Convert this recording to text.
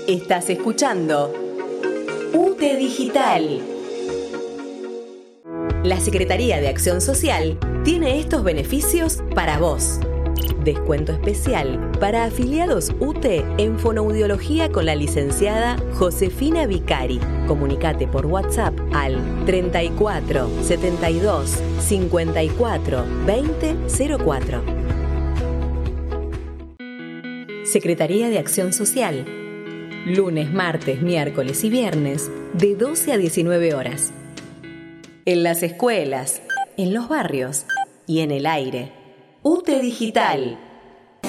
Estás escuchando UTE Digital. La Secretaría de Acción Social tiene estos beneficios para vos. Descuento especial para afiliados UTE en fonoaudiología con la licenciada Josefina Vicari. Comunicate por WhatsApp al 34 72 54 20 04. Secretaría de Acción Social. Lunes, martes, miércoles y viernes de 12 a 19 horas. En las escuelas, en los barrios y en el aire. UTE Digital.